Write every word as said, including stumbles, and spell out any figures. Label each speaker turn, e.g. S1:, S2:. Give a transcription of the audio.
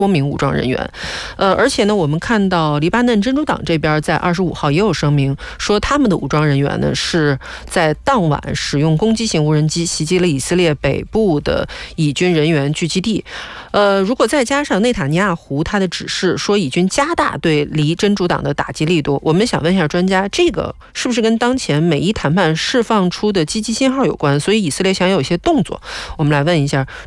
S1: 多名武装人员，呃，而且呢，我们看到黎巴嫩真主党这边在二十五号也有声明，说他们的武装人员呢是在当晚使用攻击性无人机袭击了以色列北部的以军人员聚集地。呃，如果再加上内塔尼亚胡他的指示，说以军加大对黎真主党的打击力度，我们想问一下专家，这个是不是跟当前美伊谈判释放出的积极信号有关？所以以色列想有一些动作，我们来问一下